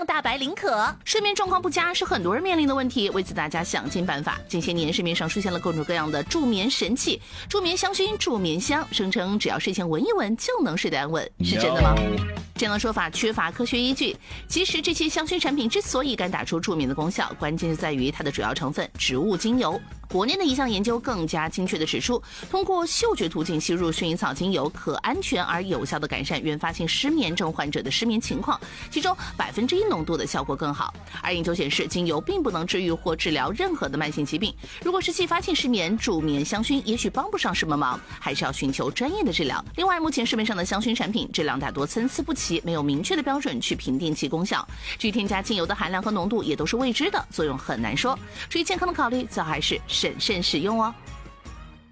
亮大白领可。睡眠状况不佳是很多人面临的问题，为此大家想尽办法。近些年市面上出现了各种各样的助眠神器，助眠香薰、助眠香，声称只要睡前闻一闻就能睡得安稳，是真的吗？这样的说法缺乏科学依据。其实这些香薰产品之所以敢打出助眠的功效，关键就在于它的主要成分植物精油。国内的一项研究更加精确地指出，通过嗅觉途径吸入薰衣草精油，可安全而有效地改善原发性失眠症患者的失眠情况，其中1%浓度的效果更好。而研究显示，精油并不能治愈或治疗任何的慢性疾病。如果是继发性失眠，助眠香薰也许帮不上什么忙，还是要寻求专业的治疗。另外，目前市面上的香薰产品质量大多参差不齐，没有明确的标准去评定其功效。至于添加精油的含量和浓度也都是未知的，作用很难说。至于健康的考虑，最好还是审慎使用哦。